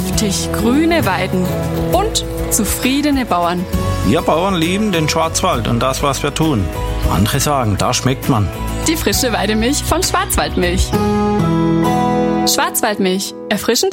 Saftig grüne Weiden und zufriedene Bauern. Wir Bauern lieben den Schwarzwald und das, was wir tun. Andere sagen, da schmeckt man. Die frische Weidemilch von Schwarzwaldmilch. Schwarzwaldmilch. Erfrischend